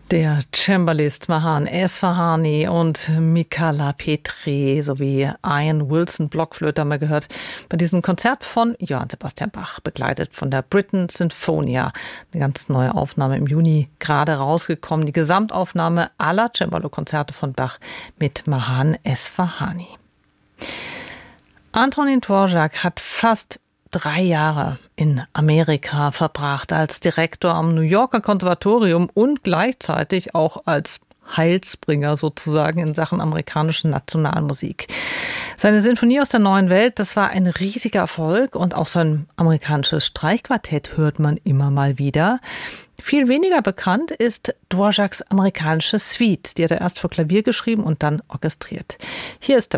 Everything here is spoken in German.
Der Cembalist Mahan Esfahani und Michala Petri sowie Ian Wilson Blockflöte haben wir gehört bei diesem Konzert von Johann Sebastian Bach, begleitet von der Britten Sinfonia. Eine ganz neue Aufnahme im Juni gerade rausgekommen. Die Gesamtaufnahme aller Cembalo-Konzerte von Bach mit Mahan Esfahani. Antonín Dvořák hat fast 3 Jahre in Amerika verbracht als Direktor am New Yorker Konservatorium und gleichzeitig auch als Heilsbringer sozusagen in Sachen amerikanischen Nationalmusik. Seine Sinfonie aus der neuen Welt, das war ein riesiger Erfolg und auch sein amerikanisches Streichquartett hört man immer mal wieder. Viel weniger bekannt ist Dvořáks amerikanische Suite. Die hat er erst für Klavier geschrieben und dann orchestriert. Hier ist